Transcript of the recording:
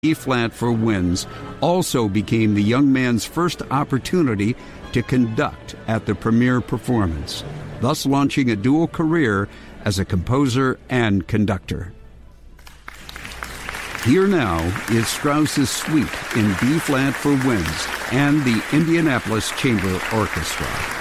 E-flat for Winds also became the young man's first opportunity to conduct at the premiere performance, thus launching a dual career as a composer and conductor. Here now is Strauss's Suite in B-flat for Winds and the Indianapolis Chamber Orchestra.